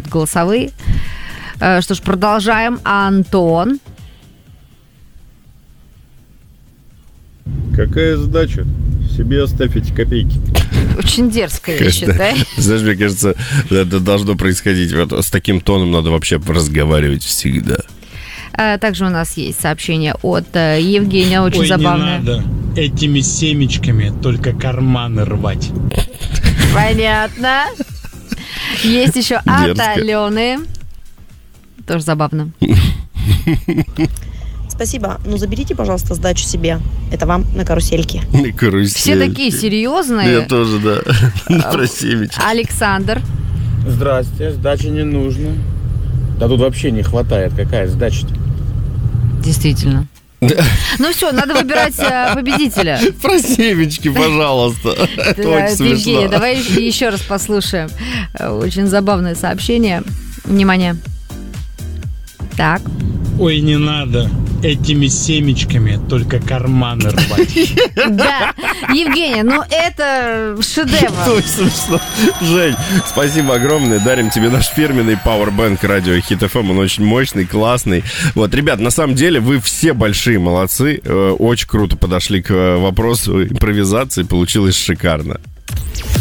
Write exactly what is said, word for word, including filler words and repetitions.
будут голосовые. Что ж, продолжаем. Антон. Какая сдача? Себе оставь эти копейки. Очень дерзкая вещь, да? Знаешь, мне кажется, это должно происходить. Вот с таким тоном надо вообще разговаривать всегда. Также у нас есть сообщение от Евгения, очень Ой, забавное. Не надо этими семечками только карманы рвать. Понятно. Есть еще от Алены. Тоже забавно. Спасибо, но заберите, пожалуйста, сдачу себе. Это вам на карусельке. На карусельке. Все такие серьезные. Я тоже, да. Про семечки. Александр. Здрасте, сдачи не нужно. Да тут вообще не хватает. Какая сдача-то? Действительно. Ну все, надо выбирать победителя. Про семечки, пожалуйста. Это очень смешно. Евгений, давай еще раз послушаем. Очень забавное сообщение. Внимание. Так. Ой, не надо этими семечками только карманы рвать. Да, Евгения, ну это шедевр. Очень смешно. Жень, спасибо огромное. Дарим тебе наш фирменный Powerbank радио Hit эф эм. Он очень мощный, классный. Вот, ребят, на самом деле вы все большие молодцы. Очень круто подошли к вопросу импровизации. Получилось шикарно.